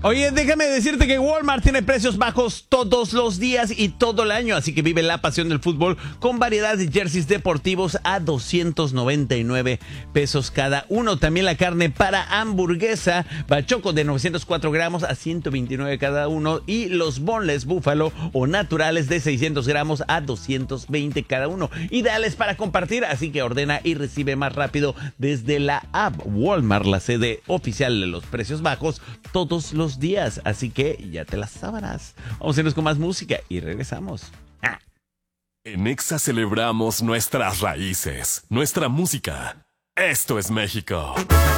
Oye, déjame decirte que Walmart tiene precios bajos todos los días y todo el año, así que vive la pasión del fútbol con variedad de jerseys deportivos a 299 pesos cada uno. También la carne para hamburguesa Bachoco de 904 gramos a 129 cada uno y los boneless búfalo o naturales de 600 gramos a 220 cada uno. Ideales para compartir, así que ordena y recibe más rápido desde la app. Walmart, la sede oficial de los precios bajos todos los días, así que ya te las sabrás. Vamos a irnos con más música y regresamos. En Exa celebramos nuestras raíces, nuestra música. Esto es México.